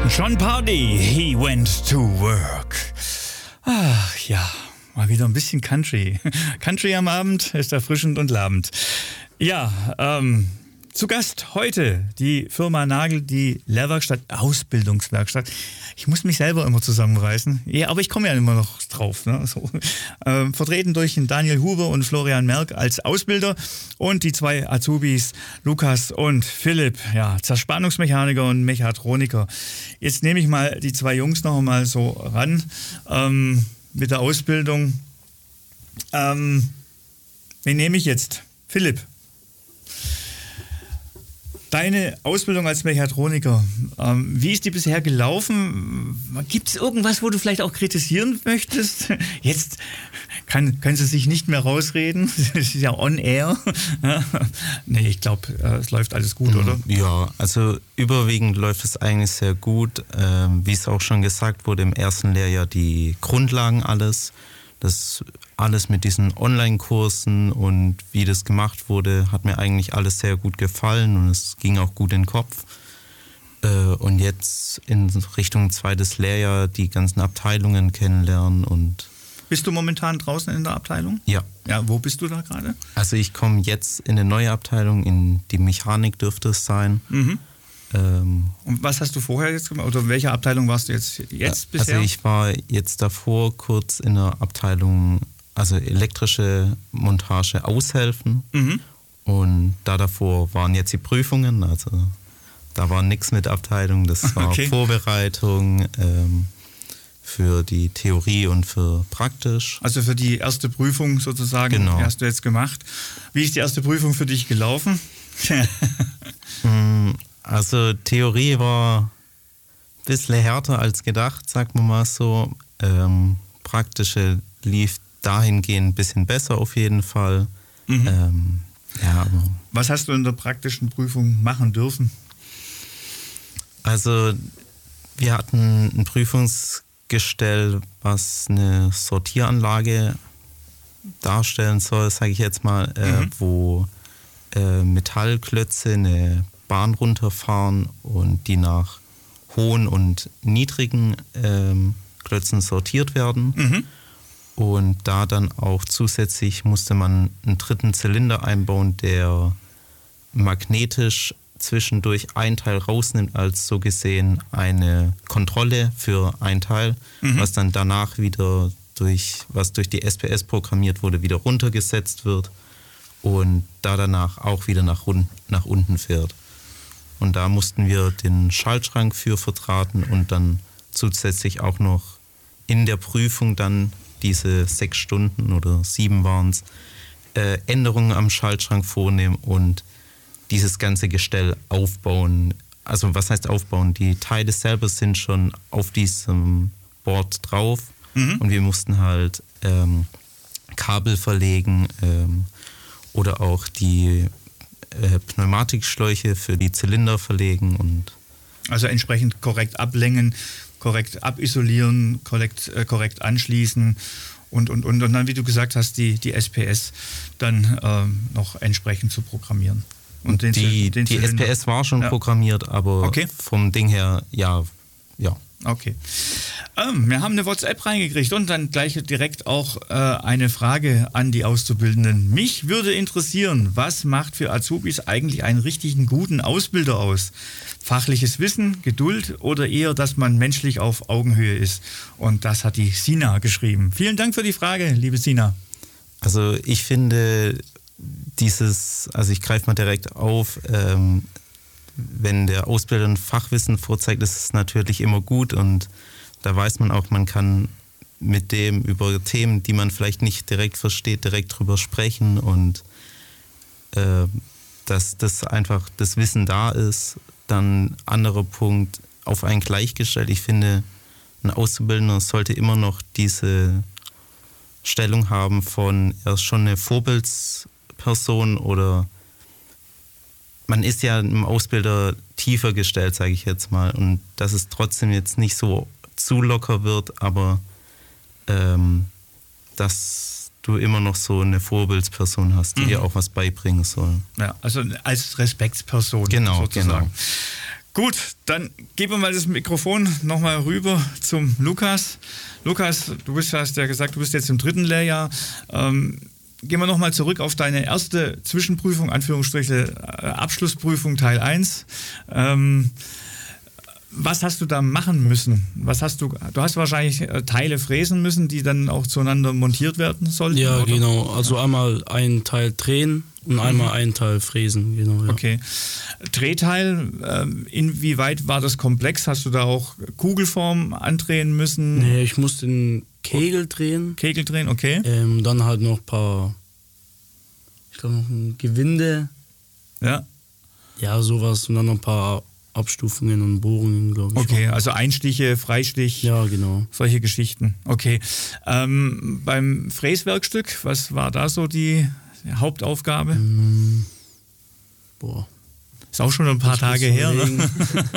John Pardy, he went to work. Ach ja, mal wieder ein bisschen Country. Country am Abend ist erfrischend und labend. Ja, zu Gast heute die Firma Nagel, die Lehrwerkstatt, Ausbildungswerkstatt. Ich muss mich selber immer zusammenreißen. Ja, aber ich komme ja immer noch drauf. Ne? So. Vertreten durch den Daniel Huber und Florian Merck als Ausbilder und die zwei Azubis Lukas und Philipp, ja, Zerspannungsmechaniker und Mechatroniker. Jetzt nehme ich mal die zwei Jungs noch mal so ran mit der Ausbildung. Wen nehme ich jetzt? Philipp. Deine Ausbildung als Mechatroniker, wie ist die bisher gelaufen? Gibt es irgendwas, wo du vielleicht auch kritisieren möchtest? Jetzt können sie sich nicht mehr rausreden. Das ist ja on air. Nee, ich glaube, es läuft alles gut, oder? Ja, also überwiegend läuft es eigentlich sehr gut. Wie es auch schon gesagt wurde, im ersten Lehrjahr die Grundlagen alles. Das alles mit diesen Online-Kursen und wie das gemacht wurde, hat mir eigentlich alles sehr gut gefallen und es ging auch gut in den Kopf. Und jetzt in Richtung zweites Lehrjahr die ganzen Abteilungen kennenlernen und... Bist du momentan draußen in der Abteilung? Ja. Ja, wo bist du da gerade? Also ich komme jetzt in eine neue Abteilung, in die Mechanik dürfte es sein. Mhm. Und was hast du vorher jetzt gemacht? Oder in welcher Abteilung warst du jetzt bisher? Also ich war jetzt davor kurz in der Abteilung, also elektrische Montage aushelfen. Mhm. Und davor waren jetzt die Prüfungen, also da war nichts mit Abteilung, das war okay. Vorbereitung für die Theorie und für praktisch. Also für die erste Prüfung sozusagen, genau. Die hast du jetzt gemacht. Wie ist die erste Prüfung für dich gelaufen? Also Theorie war ein bisschen härter als gedacht, sagt man mal so. Praktische lief dahingehend ein bisschen besser auf jeden Fall. Mhm. Aber was hast du in der praktischen Prüfung machen dürfen? Also wir hatten ein Prüfungsgestell, was eine Sortieranlage darstellen soll, sage ich jetzt mal, wo Metallklötze eine Bahn runterfahren und die nach hohen und niedrigen Klötzen sortiert werden. Mhm. Und da dann auch zusätzlich musste man einen dritten Zylinder einbauen, der magnetisch zwischendurch ein Teil rausnimmt, als so gesehen eine Kontrolle für ein Teil, was dann danach wieder durch die SPS programmiert wurde, wieder runtergesetzt wird und da danach auch wieder nach unten fährt. Und da mussten wir den Schaltschrank für verdrahten und dann zusätzlich auch noch in der Prüfung dann diese 6 Stunden oder 7 waren es, Änderungen am Schaltschrank vornehmen und dieses ganze Gestell aufbauen. Also was heißt aufbauen? Die Teile selber sind schon auf diesem Board drauf und wir mussten halt Kabel verlegen oder auch die Pneumatikschläuche für die Zylinder verlegen. Und also entsprechend korrekt ablängen, korrekt abisolieren, korrekt anschließen und dann, wie du gesagt hast, die SPS dann noch entsprechend zu programmieren. Und die SPS war schon programmiert, aber vom Ding her, ja. Okay. Wir haben eine WhatsApp reingekriegt und dann gleich direkt auch eine Frage an die Auszubildenden. Mich würde interessieren, was macht für Azubis eigentlich einen richtigen guten Ausbilder aus? Fachliches Wissen, Geduld oder eher, dass man menschlich auf Augenhöhe ist? Und das hat die Sina geschrieben. Vielen Dank für die Frage, liebe Sina. Also ich finde also ich greife mal direkt auf, wenn der Ausbilder ein Fachwissen vorzeigt, ist es natürlich immer gut und da weiß man auch, man kann mit dem über Themen, die man vielleicht nicht direkt versteht, direkt drüber sprechen und dass das einfach das Wissen da ist. Dann anderer Punkt, auf einen gleichgestellt. Ich finde, ein Auszubildender sollte immer noch diese Stellung haben von, er ist schon eine Vorbildsperson oder man ist ja im Ausbilder tiefer gestellt, sage ich jetzt mal. Und dass es trotzdem jetzt nicht so zu locker wird, aber dass du immer noch so eine Vorbildsperson hast, die dir auch was beibringen soll. Ja, also als Respektsperson genau, sozusagen. Genau. Gut, dann geben wir mal das Mikrofon nochmal rüber zum Lukas. Lukas, hast ja gesagt, du bist jetzt im 3. Lehrjahr. Gehen wir nochmal zurück auf deine erste Zwischenprüfung, Anführungsstriche Abschlussprüfung Teil 1. Was hast du da machen müssen? Du hast wahrscheinlich Teile fräsen müssen, die dann auch zueinander montiert werden sollten? Ja, oder? genau. Also einmal einen Teil drehen und einmal einen Teil fräsen. Genau, ja. Okay. Drehteil, inwieweit war das komplex? Hast du da auch Kugelform andrehen müssen? Nee, ich musste den Kegel drehen. Kegel drehen, okay. Dann halt noch ein paar, ich glaube noch ein Gewinde. Ja. Ja, sowas und dann noch ein paar Abstufungen und Bohrungen, glaube ich. Okay, also Einstiche, Freistich. Ja, genau. Solche Geschichten. Okay. Beim Fräswerkstück, was war da so die Hauptaufgabe? Boah. Ist auch schon ein paar Tage her, ne?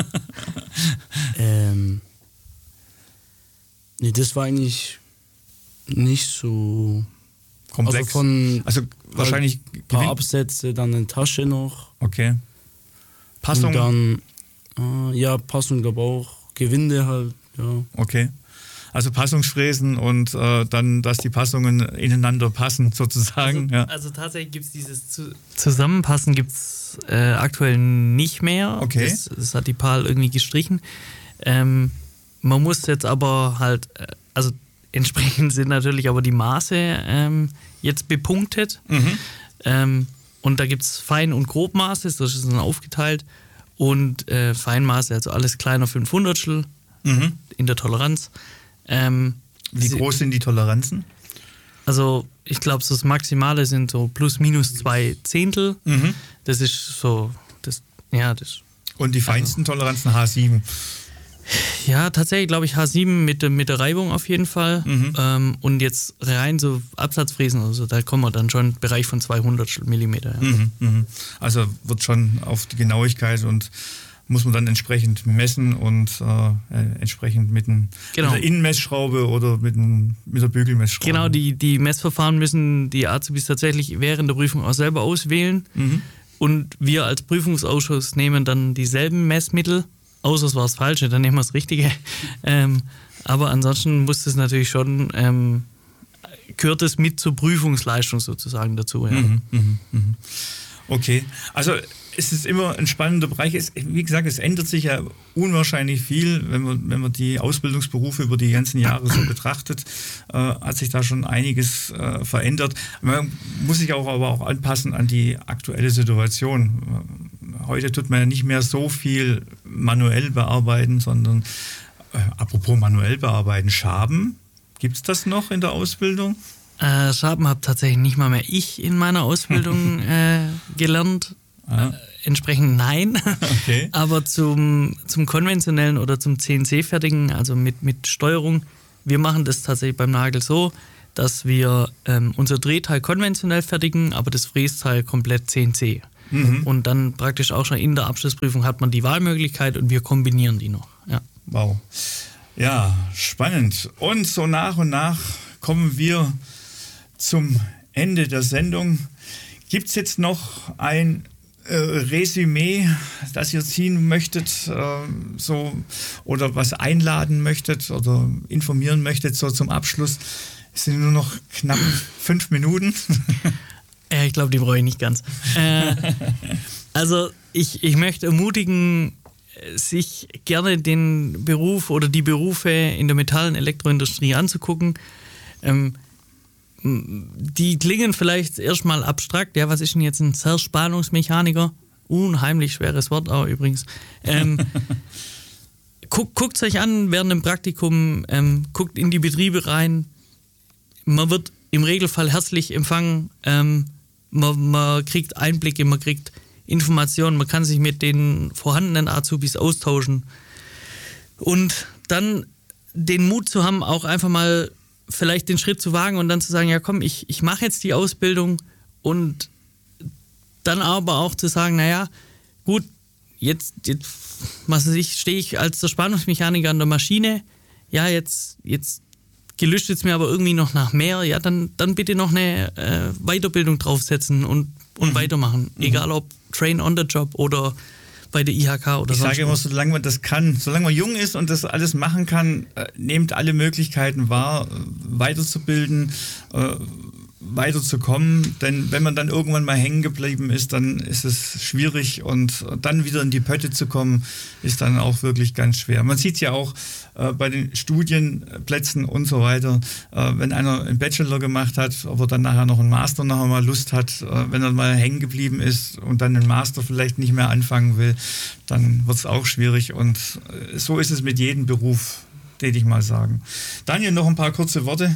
Nee, das war eigentlich nicht so komplex. Also wahrscheinlich ein paar Absätze, dann eine Tasche noch. Okay. Passung? Und dann, Passung, glaube auch. Gewinde halt, ja. Okay. Also Passungsfräsen und dann, dass die Passungen ineinander passen, sozusagen. Also tatsächlich gibt es dieses Zusammenpassen gibt's aktuell nicht mehr. Okay. Das hat die PAL irgendwie gestrichen. Man muss jetzt aber halt, also entsprechend sind natürlich aber die Maße jetzt bepunktet. Und da gibt es Fein- und Grobmaße, das ist dann aufgeteilt. Und Feinmaße, also alles kleiner 500stel in der Toleranz. Wie groß sind die Toleranzen? Also ich glaube, so das Maximale sind so plus minus 2 Zehntel. Das ist so, das. Und die feinsten Toleranzen H7? Ja, tatsächlich glaube ich H7 mit der Reibung auf jeden Fall. Und jetzt rein so Absatzfräsen, also da kommen wir dann schon im Bereich von 200 Millimeter. Ja. Also wird schon auf die Genauigkeit und muss man dann entsprechend messen und entsprechend mit der Innenmessschraube oder mit der Bügelmessschraube. Genau, die Messverfahren müssen die Azubis tatsächlich während der Prüfung auch selber auswählen. Und wir als Prüfungsausschuss nehmen dann dieselben Messmittel, außer es war das Falsche, dann nehmen wir das Richtige. Aber ansonsten muss es natürlich schon, gehört es mit zur Prüfungsleistung sozusagen dazu. Ja. Okay, also es ist immer ein spannender Bereich. Wie gesagt, es ändert sich ja unwahrscheinlich viel, wenn man die Ausbildungsberufe über die ganzen Jahre so betrachtet, hat sich da schon einiges verändert. Man muss sich aber auch anpassen an die aktuelle Situation. Heute tut man ja nicht mehr so viel manuell bearbeiten, sondern apropos manuell bearbeiten, Schaben, gibt es das noch in der Ausbildung? Schaben habe tatsächlich nicht mal mehr ich in meiner Ausbildung gelernt. Entsprechend nein. Okay. Aber zum konventionellen oder zum CNC-Fertigen, also mit Steuerung, wir machen das tatsächlich beim Nagel so, dass wir unser Drehteil konventionell fertigen, aber das Frästeil komplett CNC. Und dann praktisch auch schon in der Abschlussprüfung hat man die Wahlmöglichkeit und wir kombinieren die noch. Ja. Wow. Ja, spannend. Und so nach und nach kommen wir zum Ende der Sendung. Gibt es jetzt noch ein Resümee, das ihr ziehen möchtet, oder was einladen möchtet oder informieren möchtet, so zum Abschluss? Es sind nur noch knapp 5 Minuten. Ich glaube, die brauche ich nicht ganz. Also ich möchte ermutigen, sich gerne den Beruf oder die Berufe in der Metall- und Elektroindustrie anzugucken. Die klingen vielleicht erstmal abstrakt. Ja, was ist denn jetzt ein Zerspannungsmechaniker? Unheimlich schweres Wort auch übrigens. Guckt es euch an während dem Praktikum, guckt in die Betriebe rein. Man wird im Regelfall herzlich empfangen. Man kriegt Einblicke, man kriegt Informationen, man kann sich mit den vorhandenen Azubis austauschen. Und dann den Mut zu haben, auch einfach mal vielleicht den Schritt zu wagen und dann zu sagen, ja komm, ich mache jetzt die Ausbildung und dann aber auch zu sagen, naja, gut, jetzt stehe ich als der Spannungsmechaniker an der Maschine, ja, jetzt gelüstet es mir aber irgendwie noch nach mehr, ja, dann bitte noch eine Weiterbildung draufsetzen und weitermachen. Egal ob Train on the Job oder bei der IHK oder Ich sonst sage immer, solange man das kann, solange man jung ist und das alles machen kann, nehmt alle Möglichkeiten wahr, weiterzubilden, weiterzukommen, denn wenn man dann irgendwann mal hängen geblieben ist, dann ist es schwierig und dann wieder in die Pötte zu kommen, ist dann auch wirklich ganz schwer. Man sieht es ja auch bei den Studienplätzen und so weiter, wenn einer einen Bachelor gemacht hat, ob er dann nachher noch einen Master noch mal Lust hat, wenn er mal hängen geblieben ist und dann einen Master vielleicht nicht mehr anfangen will, dann wird es auch schwierig und so ist es mit jedem Beruf, würde ich mal sagen. Daniel, noch ein paar kurze Worte.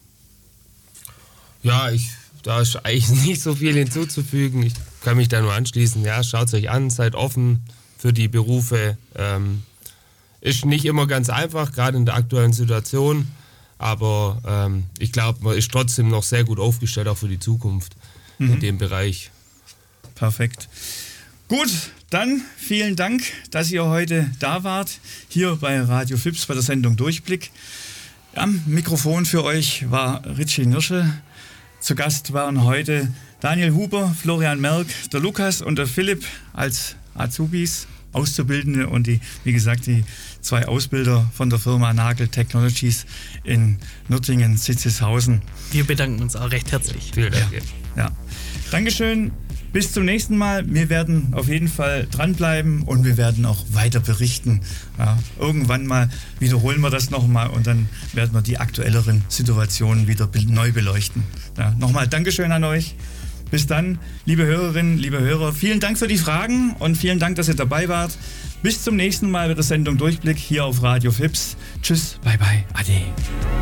Ja, da ist eigentlich nicht so viel hinzuzufügen. Ich kann mich da nur anschließen. Ja, schaut es euch an, seid offen für die Berufe. Ist nicht immer ganz einfach, gerade in der aktuellen Situation. Aber ich glaube, man ist trotzdem noch sehr gut aufgestellt, auch für die Zukunft in dem Bereich. Perfekt. Gut, dann vielen Dank, dass ihr heute da wart, hier bei Radio Fips bei der Sendung Durchblick. Am Mikrofon für euch war Richie Nirschel. Zu Gast waren heute Daniel Huber, Florian Merck, der Lukas und der Philipp als Azubis, Auszubildende und wie gesagt, die 2 Ausbilder von der Firma Nagel Technologies in Nürtingen-Sitzeshausen. Wir bedanken uns auch recht herzlich. Vielen Dank. Ja. Dankeschön. Bis zum nächsten Mal. Wir werden auf jeden Fall dranbleiben und wir werden auch weiter berichten. Ja, irgendwann mal wiederholen wir das nochmal und dann werden wir die aktuelleren Situationen wieder neu beleuchten. Ja, nochmal Dankeschön an euch. Bis dann, liebe Hörerinnen, liebe Hörer. Vielen Dank für die Fragen und vielen Dank, dass ihr dabei wart. Bis zum nächsten Mal bei der Sendung Durchblick hier auf Radio Fips. Tschüss, bye bye, ade.